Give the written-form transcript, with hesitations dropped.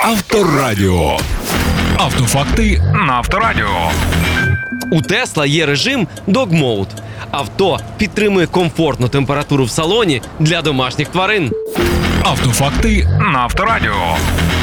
Авторадіо. Автофакти на Авторадіо. У Тесла є режим Dog Mode. Авто підтримує комфортну температуру в салоні для домашніх тварин. Автофакти на Авторадіо.